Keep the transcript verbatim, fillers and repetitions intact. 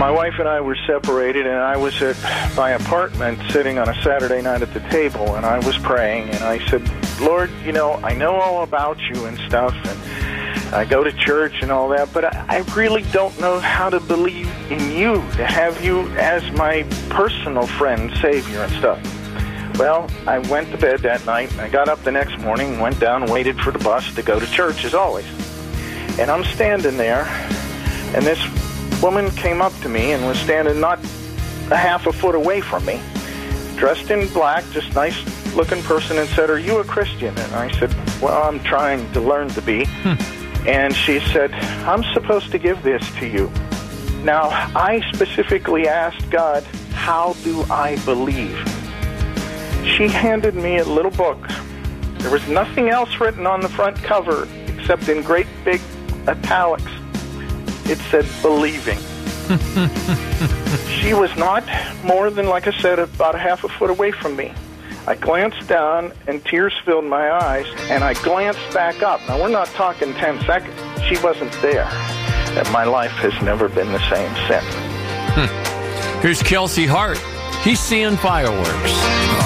My wife and I were separated, and I was at my apartment sitting on a Saturday night at the table, and I was praying, and I said, Lord, you know, I know all about you and stuff, and I go to church and all that, but I, I really don't know how to believe in you, to have you as my personal friend, Savior and stuff. Well, I went to bed that night, and I got up the next morning, went down, and waited for the bus to go to church, as always. And I'm standing there, and this woman came up to me and was standing not a half a foot away from me, dressed in black, just nice-looking person, and said, are you a Christian? And I said, well, I'm trying to learn to be. Hmm. And she said, I'm supposed to give this to you. Now, I specifically asked God, how do I believe? She handed me a little book. There was nothing else written on the front cover except in great big italics. It said, believing. She was not more than, like I said, about a half a foot away from me. I glanced down, and tears filled my eyes, and I glanced back up. Now, we're not talking ten seconds. She wasn't there. And my life has never been the same since. Here's Kelsey Hart. He's seeing fireworks.